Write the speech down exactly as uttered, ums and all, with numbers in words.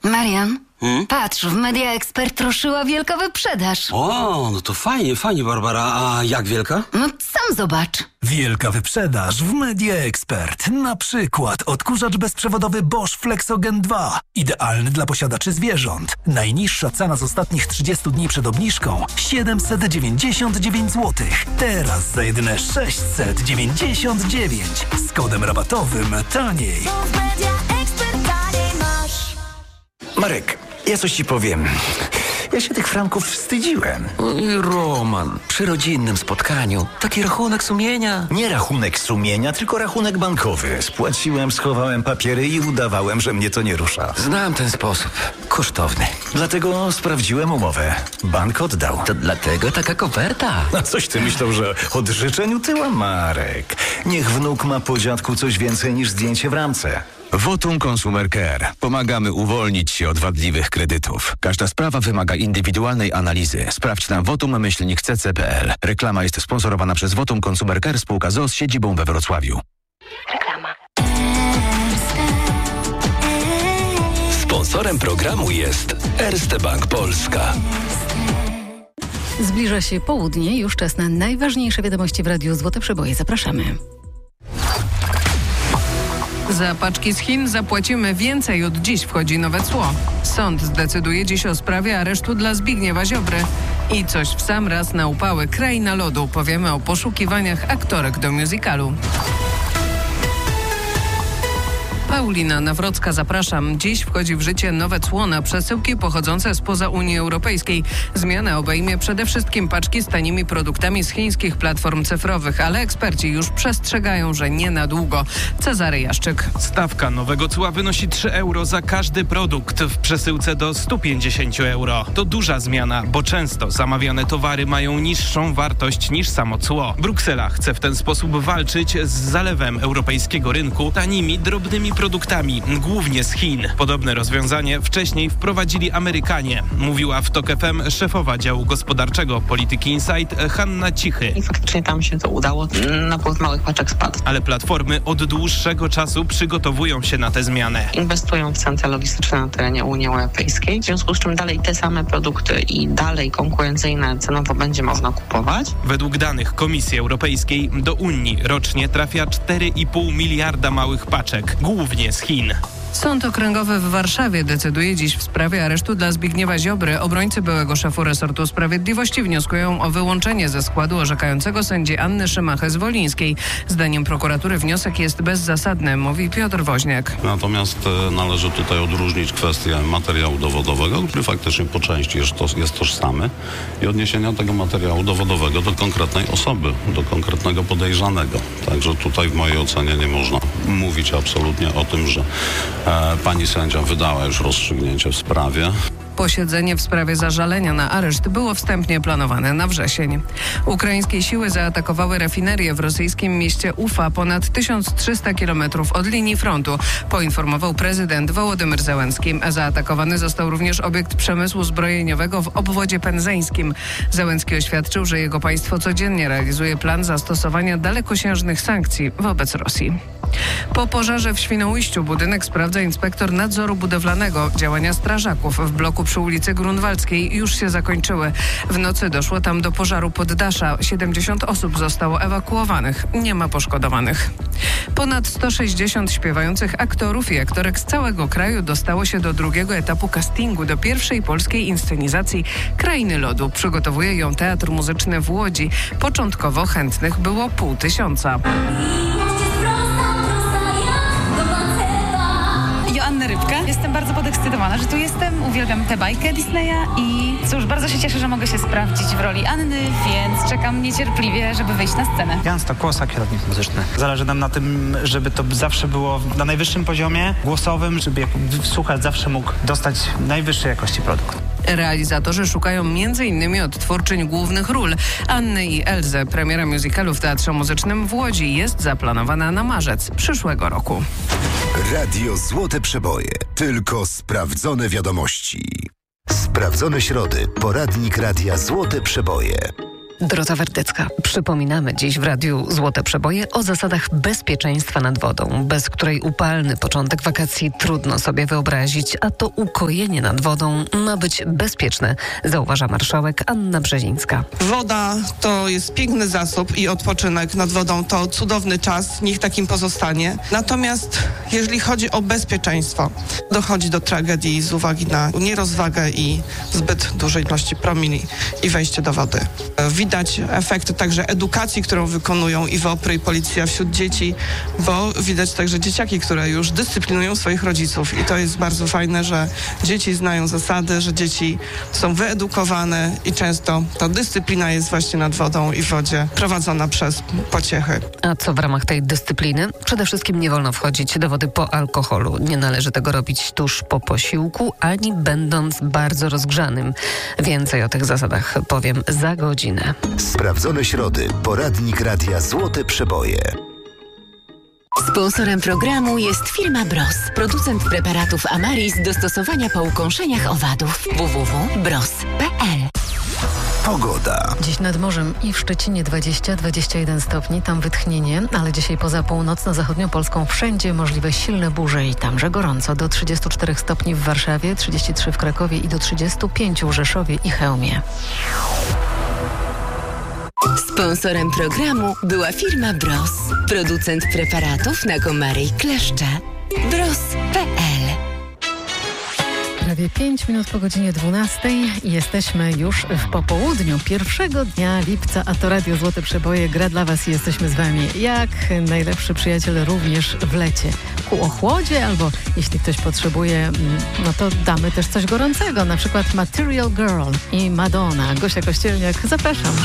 Marian, Hmm? patrz, w Media Expert ruszyła wielka wyprzedaż. O, no to fajnie, fajnie, Barbara. A jak wielka? No sam zobacz. Wielka wyprzedaż w Media Expert. Na przykład odkurzacz bezprzewodowy Bosch Flexogen dwa. Idealny dla posiadaczy zwierząt. Najniższa cena z ostatnich trzydziestu dni przed obniżką siedemset dziewięćdziesiąt dziewięć złotych. Teraz za jedyne sześćset dziewięćdziesiąt dziewięć. Z kodem rabatowym taniej. Marek, ja coś ci powiem. Ja się tych franków wstydziłem. Oj, Roman, przy rodzinnym spotkaniu. Taki rachunek sumienia. Nie rachunek sumienia, tylko rachunek bankowy. Spłaciłem, schowałem papiery i udawałem, że mnie to nie rusza. Znam ten sposób. Kosztowny. Dlatego sprawdziłem umowę. Bank oddał. To dlatego taka koperta. A coś ty myślał, że od życzeniu tyła, Marek? Niech wnuk ma po dziadku coś więcej niż zdjęcie w ramce. Votum Consumer Care. Pomagamy uwolnić się od wadliwych kredytów. Każda sprawa wymaga indywidualnej analizy. Sprawdź na votum myślnik c c kropka p l. Reklama jest sponsorowana przez Votum Consumer Care, spółka z o o z siedzibą we Wrocławiu. Reklama. Sponsorem programu jest Erste Bank Polska. Zbliża się południe, już czas na najważniejsze wiadomości w Radiu Złote Przeboje. Zapraszamy. Za paczki z Chin zapłacimy więcej. Od dziś wchodzi nowe cło. Sąd zdecyduje dziś o sprawie aresztu dla Zbigniewa Ziobry. I coś w sam raz na upały. Kraina lodu. Powiemy o poszukiwaniach aktorek do musicalu. Paulina Nawrocka, zapraszam. Dziś wchodzi w życie nowe cło na przesyłki pochodzące spoza Unii Europejskiej. Zmiana obejmie przede wszystkim paczki z tanimi produktami z chińskich platform cyfrowych, ale eksperci już przestrzegają, że nie na długo. Cezary Jaszczyk. Stawka nowego cła wynosi trzy euro za każdy produkt w przesyłce do stu pięćdziesięciu euro. To duża zmiana, bo często zamawiane towary mają niższą wartość niż samo cło. Bruksela chce w ten sposób walczyć z zalewem europejskiego rynku tanimi, drobnymi produktami, głównie z Chin. Podobne rozwiązanie wcześniej wprowadzili Amerykanie, mówiła w TOK F M szefowa działu gospodarczego Polityki Insight Hanna Cichy. I faktycznie tam się to udało, napływ małych paczek spadł. Ale platformy od dłuższego czasu przygotowują się na tę zmianę. Inwestują w centra logistyczne na terenie Unii Europejskiej, w związku z czym dalej te same produkty i dalej konkurencyjne cenowo będzie można kupować. Według danych Komisji Europejskiej do Unii rocznie trafia cztery i pół miliarda małych paczek, głównie z Chin. Sąd Okręgowy w Warszawie decyduje dziś w sprawie aresztu dla Zbigniewa Ziobry. Obrońcy byłego szefu resortu sprawiedliwości wnioskują o wyłączenie ze składu orzekającego sędzi Anny Szymachę-Zwolińskiej. Zdaniem prokuratury wniosek jest bezzasadny, mówi Piotr Woźniak. Natomiast należy tutaj odróżnić kwestię materiału dowodowego, który faktycznie po części jest, to, jest tożsamy, i odniesienia tego materiału dowodowego do konkretnej osoby, do konkretnego podejrzanego. Także tutaj w mojej ocenie nie można mówić absolutnie o tym, że e, pani sędzia wydała już rozstrzygnięcie w sprawie. Posiedzenie w sprawie zażalenia na areszt było wstępnie planowane na wrzesień. Ukraińskie siły zaatakowały rafinerię w rosyjskim mieście Ufa ponad tysiąc trzysta kilometrów od linii frontu, poinformował prezydent Wołodymyr Zełenski. Zaatakowany został również obiekt przemysłu zbrojeniowego w obwodzie penzeńskim. Zełenski oświadczył, że jego państwo codziennie realizuje plan zastosowania dalekosiężnych sankcji wobec Rosji. Po pożarze w Świnoujściu budynek sprawdza inspektor nadzoru budowlanego. Działania strażaków w bloku przy ulicy Grunwaldzkiej już się zakończyły. W nocy doszło tam do pożaru poddasza. siedemdziesiąt osób zostało ewakuowanych. Nie ma poszkodowanych. Ponad sto sześćdziesiąt śpiewających aktorów i aktorek z całego kraju dostało się do drugiego etapu castingu do pierwszej polskiej inscenizacji Krainy Lodu. Przygotowuje ją Teatr Muzyczny w Łodzi. Początkowo chętnych było pół tysiąca. Joanna Rybka. Jestem bardzo podekscytowana, że tu jestem. Uwielbiam tę bajkę Disneya i cóż, bardzo się cieszę, że mogę się sprawdzić w roli Anny, więc czekam niecierpliwie, żeby wyjść na scenę. Jan Stokłosa, kierownik muzyczny. Zależy nam na tym, żeby to zawsze było na najwyższym poziomie głosowym, żeby słuchacz zawsze mógł dostać najwyższej jakości produkt. Realizatorzy szukają między innymi odtwórczyń głównych ról. Anny i Elzę. Premiera musicalu w Teatrze Muzycznym w Łodzi jest zaplanowana na marzec przyszłego roku. Radio Złote Przeboje. Tylko sprawdzone wiadomości. Sprawdzone środy. Poradnik Radia Złote Przeboje. Dorota Werdycka. Przypominamy dziś w Radiu Złote Przeboje o zasadach bezpieczeństwa nad wodą, bez której upalny początek wakacji trudno sobie wyobrazić, a to ukojenie nad wodą ma być bezpieczne, zauważa marszałek Anna Brzezińska. Woda to jest piękny zasób i odpoczynek nad wodą to cudowny czas, niech takim pozostanie. Natomiast jeżeli chodzi o bezpieczeństwo, dochodzi do tragedii z uwagi na nierozwagę i zbyt dużej ilości promili i wejście do wody. Widać efekty także edukacji, którą wykonują i WOPR, i policja wśród dzieci, bo widać także dzieciaki, które już dyscyplinują swoich rodziców i to jest bardzo fajne, że dzieci znają zasady, że dzieci są wyedukowane i często ta dyscyplina jest właśnie nad wodą i w wodzie prowadzona przez pociechy. A co w ramach tej dyscypliny? Przede wszystkim nie wolno wchodzić do wody po alkoholu. Nie należy tego robić tuż po posiłku, ani będąc bardzo rozgrzanym. Więcej o tych zasadach powiem za godzinę. Sprawdzone środy. Poradnik Radia Złote Przeboje. Sponsorem programu jest firma Bros, producent preparatów Amaris do stosowania po ukąszeniach owadów. w w w kropka bros kropka p l. Pogoda. Dziś nad morzem i w Szczecinie dwadzieścia do dwudziestu jeden stopni, tam wytchnienie, ale dzisiaj poza północno-zachodniopolską wszędzie możliwe silne burze i tamże gorąco. Do trzydziestu czterech stopni w Warszawie, trzydziestu trzech w Krakowie i do trzydziestu pięciu w Rzeszowie i Chełmie. Sponsorem programu była firma Bros, producent preparatów na komary i kleszcze. bros kropka p l. Prawie pięć minut po godzinie dwunastej i jesteśmy już w popołudniu pierwszego dnia lipca, a to Radio Złote Przeboje gra dla Was i jesteśmy z Wami jak najlepszy przyjaciel również w lecie. Ku ochłodzie albo jeśli ktoś potrzebuje, no to damy też coś gorącego, na przykład Material Girl i Madonna. Gosia Kościelniak, zapraszam.